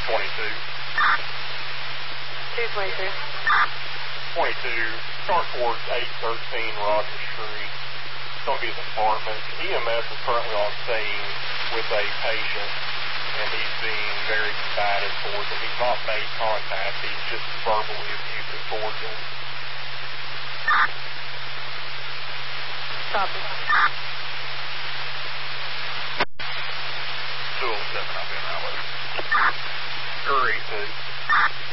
222. 22, start towards 813 Rogers Street. It's going to be his apartment. EMS is currently on scene with a patient, and he's being very combative towards him. He's not made contact. He's just verbally abusive towards him. Copy. 207, I'll be on that way. 3-2.